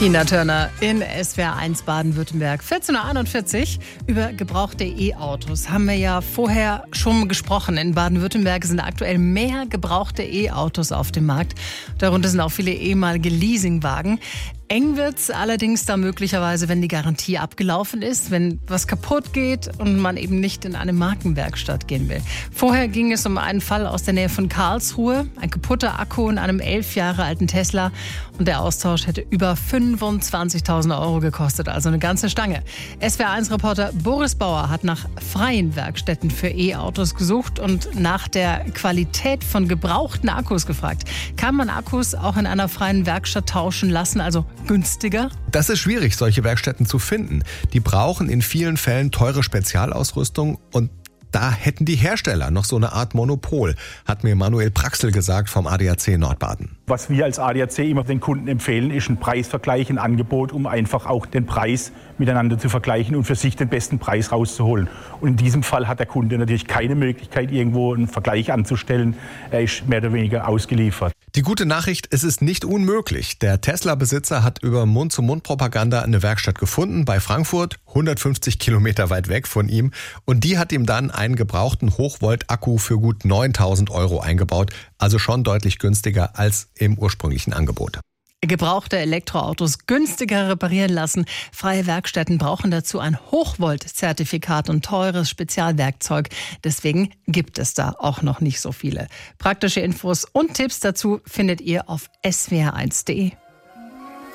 Tina Turner in SWR 1 Baden-Württemberg. 14.41 Uhr. Über gebrauchte E-Autos haben wir ja vorher schon gesprochen. In Baden-Württemberg sind aktuell mehr gebrauchte E-Autos auf dem Markt. Darunter sind auch viele ehemalige Leasingwagen. Eng wird's allerdings da möglicherweise, wenn die Garantie abgelaufen ist, wenn was kaputt geht und man eben nicht in eine Markenwerkstatt gehen will. Vorher ging es um einen Fall aus der Nähe von Karlsruhe. Ein kaputter Akku in einem 11 Jahre alten Tesla. Und der Austausch hätte über 25.000 Euro gekostet, also eine ganze Stange. SWR1-Reporter Boris Bauer hat nach freien Werkstätten für E-Autos gesucht und nach der Qualität von gebrauchten Akkus gefragt. Kann man Akkus auch in einer freien Werkstatt tauschen lassen, also günstiger? Das ist schwierig, solche Werkstätten zu finden. Die brauchen in vielen Fällen teure Spezialausrüstung und da hätten die Hersteller noch so eine Art Monopol, hat mir Manuel Praxel gesagt vom ADAC Nordbaden. Was wir als ADAC immer den Kunden empfehlen, ist ein Preisvergleich, ein Angebot, um einfach auch den Preis miteinander zu vergleichen und für sich den besten Preis rauszuholen. Und in diesem Fall hat der Kunde natürlich keine Möglichkeit, irgendwo einen Vergleich anzustellen. Er ist mehr oder weniger ausgeliefert. Die gute Nachricht, es ist nicht unmöglich. Der Tesla-Besitzer hat über Mund-zu-Mund-Propaganda eine Werkstatt gefunden bei Frankfurt, 150 Kilometer weit weg von ihm. Und die hat ihm dann einen gebrauchten Hochvolt-Akku für gut 9.000 Euro eingebaut. Also schon deutlich günstiger als im ursprünglichen Angebot. Gebrauchte Elektroautos günstiger reparieren lassen. Freie Werkstätten brauchen dazu ein Hochvolt-Zertifikat und teures Spezialwerkzeug. Deswegen gibt es da auch noch nicht so viele. Praktische Infos und Tipps dazu findet ihr auf swr1.de.